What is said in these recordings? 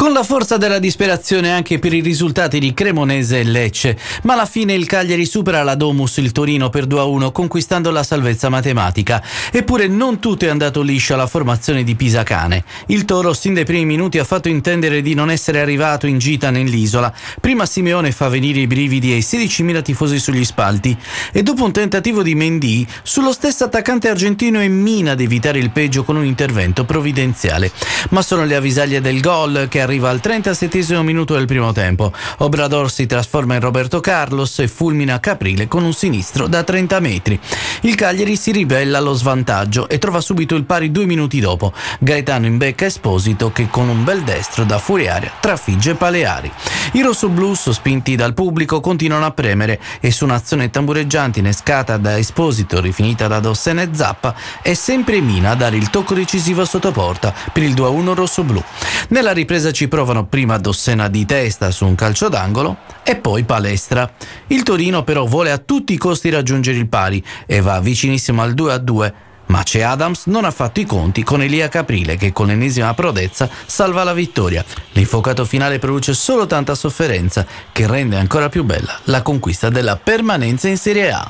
Con la forza della disperazione anche per i risultati di Cremonese e Lecce, ma alla fine il Cagliari supera la Domus il Torino per 2-1, conquistando la salvezza matematica. Eppure non tutto è andato liscio alla formazione di Pisacane. Il Toro sin dai primi minuti ha fatto intendere di non essere arrivato in gita nell'isola. Prima Simeone fa venire i brividi ai 16.000 tifosi sugli spalti e dopo un tentativo di Mendy, sullo stesso attaccante argentino e mina ad evitare il peggio con un intervento provvidenziale. Ma sono le avvisaglie del gol che arriva al 37esimo minuto del primo tempo. Obrador si trasforma in Roberto Carlos e fulmina Caprile con un sinistro da 30 metri. Il Cagliari si ribella allo svantaggio e trova subito il pari 2 minuti dopo. Gaetano imbecca Esposito che con un bel destro da fuoriaria trafigge Paleari. I rossoblù, sospinti dal pubblico, continuano a premere e su un'azione tambureggiante innescata da Esposito rifinita da Dossena e Zappa è sempre Mina a dare il tocco decisivo sotto porta per il 2-1 rossoblù. Nella ripresa ci provano prima Dossena di testa su un calcio d'angolo e poi Palestra. Il Torino però vuole a tutti i costi raggiungere il pari e va vicinissimo al 2-2, ma c'è Adams non ha fatto i conti con Elia Caprile che con l'ennesima prodezza salva la vittoria. L'infuocato finale produce solo tanta sofferenza che rende ancora più bella la conquista della permanenza in Serie A.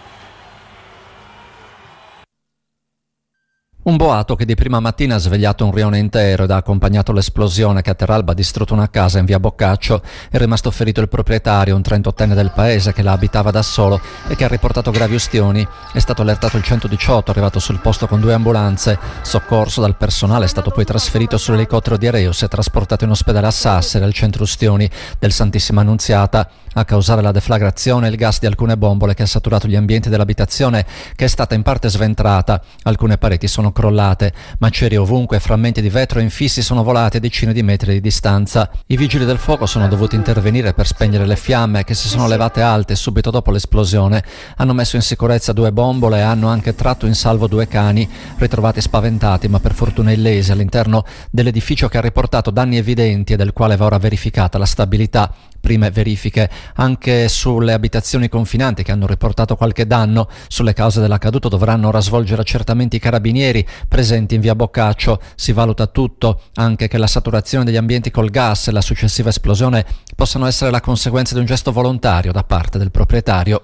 Un boato che di prima mattina ha svegliato un rione intero ed ha accompagnato l'esplosione che a Terralba ha distrutto una casa in via Boccaccio. È rimasto ferito il proprietario, un 38enne del paese che la abitava da solo e che ha riportato gravi ustioni. È stato allertato il 118, arrivato sul posto con 2 ambulanze. Soccorso dal personale, è stato poi trasferito sull'elicottero di Areus e trasportato in ospedale a Sassari, al centro ustioni del Santissima Annunziata. A causare la deflagrazione il gas di alcune bombole che ha saturato gli ambienti dell'abitazione, che è stata in parte sventrata. Alcune pareti sono crollate, macerie ovunque, frammenti di vetro infissi sono volati a decine di metri di distanza. I vigili del fuoco sono dovuti intervenire per spegnere le fiamme che si sono levate alte subito dopo l'esplosione. Hanno messo in sicurezza 2 bombole e hanno anche tratto in salvo 2 cani, ritrovati spaventati ma per fortuna illesi all'interno dell'edificio che ha riportato danni evidenti e del quale va ora verificata la stabilità. Prime verifiche anche sulle abitazioni confinanti che hanno riportato qualche danno. Sulle cause dell'accaduto dovranno ora svolgere accertamenti i carabinieri presenti in via Boccaccio. Si valuta tutto, anche che la saturazione degli ambienti col gas e la successiva esplosione possano essere la conseguenza di un gesto volontario da parte del proprietario.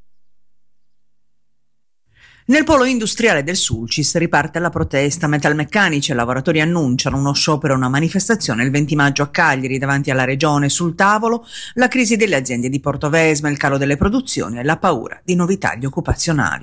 Nel polo industriale del Sulcis riparte la protesta. Metalmeccanici e lavoratori annunciano uno sciopero e una manifestazione il 20 maggio a Cagliari davanti alla regione. Sul tavolo la crisi delle aziende di Portovesme, il calo delle produzioni e la paura di nuovi tagli occupazionali.